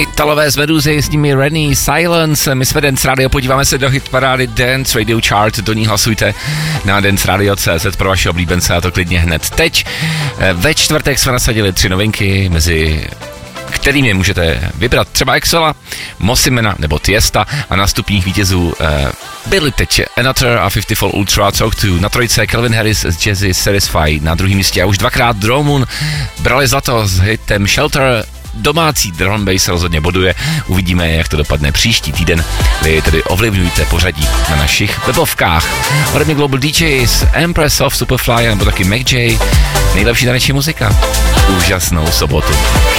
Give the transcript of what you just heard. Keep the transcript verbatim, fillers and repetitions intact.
Italové z Meduzy, s nimi Rennie, Silence, my jsme Dance Radio, podíváme se do hitparády Dance Radio Chart, do ní hlasujte na dance radio tečka cé zet pro vaše oblíbence a to klidně hned teď. Ve čtvrtek jsme nasadili tři novinky, mezi kterými můžete vybrat třeba Exela, Mossimena nebo Tiesta a na stupních vítězů eh, byli teď Another a fifty Fall Ultra Talk to. Na trojce Calvin Harris z Jazzy Satisfy, na druhém místě a už dvakrát Draw Moon brali zlato s hitem Shelter. Domácí drum and bass rozhodně boduje, uvidíme, jak to dopadne příští týden. Vy tedy ovlivňujte pořadí na našich webovkách. Ode mě Global D Js, Empress of Superfly nebo taky Mac J. Nejlepší taneční muzika. Úžasnou sobotu.